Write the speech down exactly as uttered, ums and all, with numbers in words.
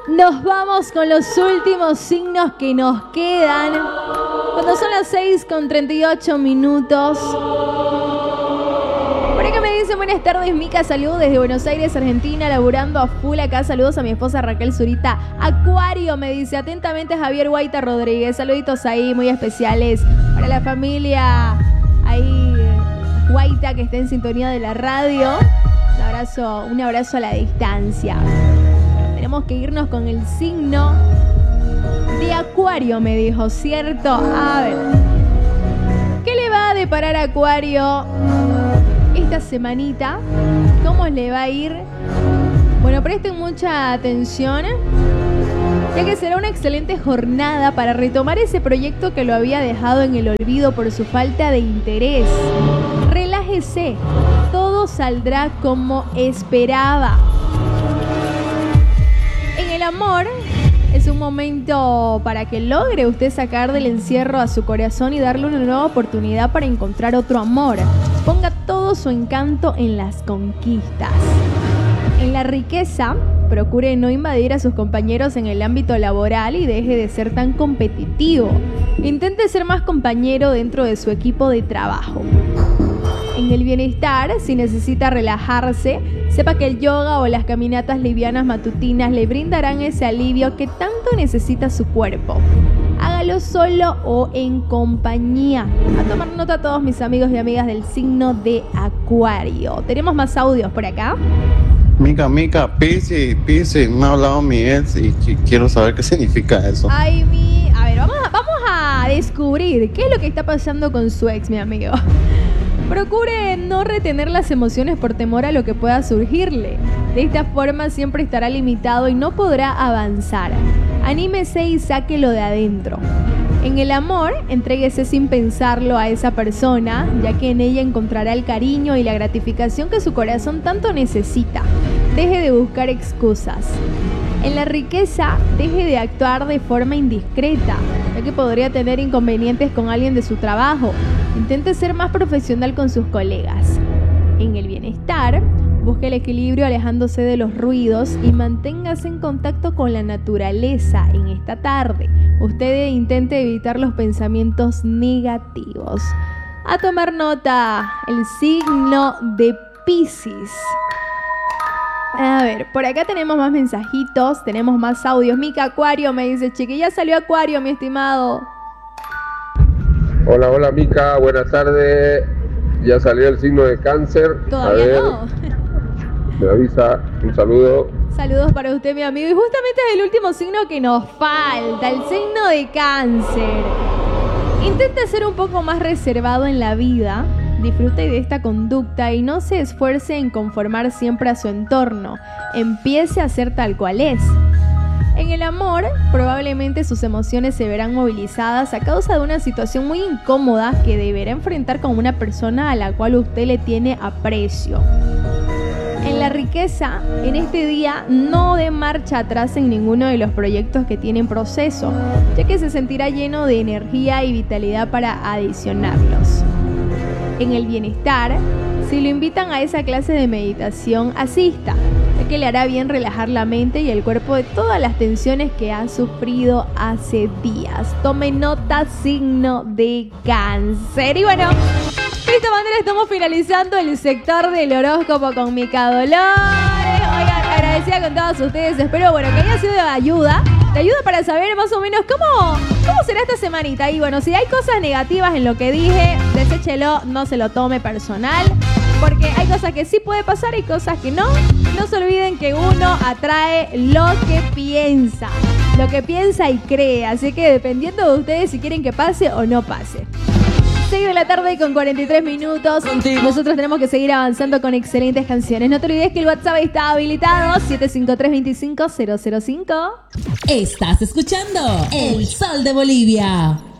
Nos vamos con los últimos signos que nos quedan. Cuando son las seis con treinta y ocho minutos. Por acá me dicen buenas tardes, Mica. Saludos desde Buenos Aires, Argentina. Laburando a full acá. Saludos a mi esposa Raquel Zurita. Acuario, me dice atentamente Javier Guaita Rodríguez. Saluditos ahí muy especiales para la familia ahí Guaita que está en sintonía de la radio. Un abrazo, un abrazo a la distancia. Tenemos que irnos con el signo de Acuario, me dijo, ¿cierto? A ver, ¿qué le va a deparar a Acuario esta semanita? ¿Cómo le va a ir? Bueno, presten mucha atención, ya que será una excelente jornada para retomar ese proyecto que lo había dejado en el olvido por su falta de interés. Relájese, todo saldrá como esperaba. En el amor, es un momento para que logre usted sacar del encierro a su corazón y darle una nueva oportunidad para encontrar otro amor. Ponga todo su encanto en las conquistas. En la riqueza, procure no invadir a sus compañeros en el ámbito laboral y deje de ser tan competitivo. Intente ser más compañero dentro de su equipo de trabajo. En el bienestar, si necesita relajarse, sepa que el yoga o las caminatas livianas matutinas le brindarán ese alivio que tanto necesita su cuerpo. Hágalo solo o en compañía. A tomar nota a todos mis amigos y amigas del signo de Acuario. ¿Tenemos más audios por acá? Mica, Mica, Piscis, Piscis, me ha hablado mi ex y quiero saber qué significa eso. Ay, mi... A ver, vamos a, vamos a descubrir qué es lo que está pasando con su ex, mi amigo. Procure no retener las emociones por temor a lo que pueda surgirle. De esta forma siempre estará limitado y no podrá avanzar. Anímese y sáquelo de adentro. En el amor, entréguese sin pensarlo a esa persona, ya que en ella encontrará el cariño y la gratificación que su corazón tanto necesita. Deje de buscar excusas. En la riqueza, deje de actuar de forma indiscreta, ya que podría tener inconvenientes con alguien de su trabajo. Intente ser más profesional con sus colegas. En el bienestar, busque el equilibrio alejándose de los ruidos y manténgase en contacto con la naturaleza en esta tarde. Usted intente evitar los pensamientos negativos. A tomar nota, el signo de Piscis. A ver, por acá tenemos más mensajitos, tenemos más audios. Mica, Acuario, me dice, chiquilla, salió Acuario, mi estimado. Hola, hola, Mica, buenas tardes. Ya salió el signo de Cáncer. Todavía A ver, no. Me avisa, un saludo. Saludos para usted, mi amigo. Y justamente es el último signo que nos falta, el signo de Cáncer. Intente ser un poco más reservado en la vida. Disfrute de esta conducta y no se esfuerce en conformar siempre a su entorno. Empiece a ser tal cual es. En el amor, probablemente sus emociones se verán movilizadas a causa de una situación muy incómoda que deberá enfrentar con una persona a la cual usted le tiene aprecio. En la riqueza, en este día no dé marcha atrás en ninguno de los proyectos que tiene en proceso, ya que se sentirá lleno de energía y vitalidad para adicionarlos. En el bienestar, si lo invitan a esa clase de meditación, asista, ya que le hará bien relajar la mente y el cuerpo de todas las tensiones que ha sufrido hace días. Tome nota, signo de Cáncer. Y bueno, de esta manera estamos finalizando el sector del horóscopo con Mica Dolores. Oigan, agradecida con todos ustedes. Espero, bueno, que haya sido de ayuda. Te ayuda para saber más o menos cómo, cómo será esta semanita. Y bueno, si hay cosas negativas en lo que dije, deséchelo, no se lo tome personal. Porque hay cosas que sí puede pasar y cosas que no. No se olviden que uno atrae lo que piensa. Lo que piensa y cree. Así que dependiendo de ustedes si quieren que pase o no pase. seis de la tarde con cuarenta y tres minutos. Contigo. Nosotros tenemos que seguir avanzando con excelentes canciones. No te olvides que el WhatsApp está habilitado. siete cinco tres, dos cinco, cero cero cinco. Estás escuchando El Sol de Bolivia.